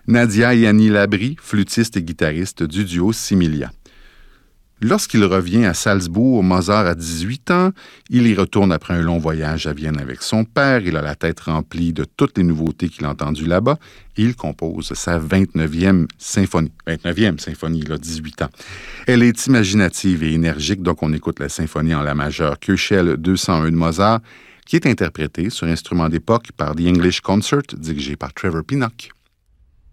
Nadia et Annie Labrie, flûtistes et guitaristes du duo Similia. Lorsqu'il revient à Salzbourg, Mozart a 18 ans. Il y retourne après un long voyage à Vienne avec son père. Il a la tête remplie de toutes les nouveautés qu'il a entendues là-bas. Et il compose sa 29e symphonie. 29e symphonie, il a 18 ans. Elle est imaginative et énergique, donc on écoute la symphonie en la majeure Köchel 201 de Mozart, qui est interprétée sur instrument d'époque par The English Concert, dirigé par Trevor Pinnock.